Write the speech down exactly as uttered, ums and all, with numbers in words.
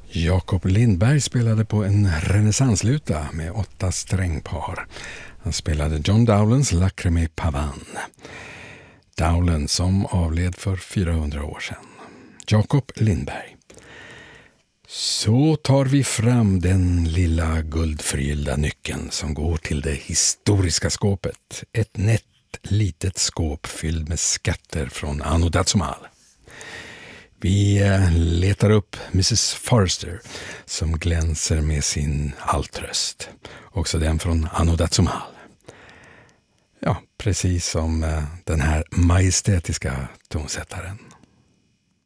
Jakob Lindberg spelade på en renässansluta med åtta strängpar. Han spelade John Dowlands Lacrimae Pavane. Dowland som avled för fyrahundra år sedan. Jakob Lindberg. Så tar vi fram den lilla guldförgyllda nyckeln som går till det historiska skåpet. Ett nätt litet skåp fylld med skatter från Anno Dazumal. Vi letar upp missus Forrester som glänser med sin altröst. Också den från Anno Dazumal. Ja, precis som den här majestätiska tonsättaren.